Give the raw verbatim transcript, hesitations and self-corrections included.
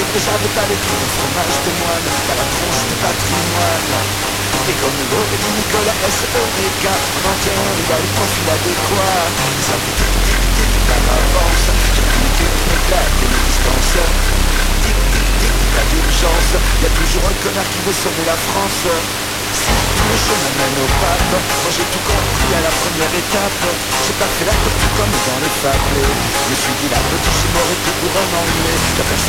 Et j'avais pas les prix de fromage de moine, t'as la tronche du patrimoine. Et comme l'aurait dit Nicolas S. Eureka, en théorie il a le profil adéquat. Ça fait tic tic tic, l'heure avance. J'ai pris mes clics, mes claques et mes distances. Tic tic tic, pas d'urgence. Y'a toujours un connard qui veut sauver la France. Si tout le chemin mène au pape, moi j'ai tout compris à la première étape. J'ai pas fait la tortue comme dans les fables. Je me suis dit la petite, j'ai mort été pour un ennui. La personne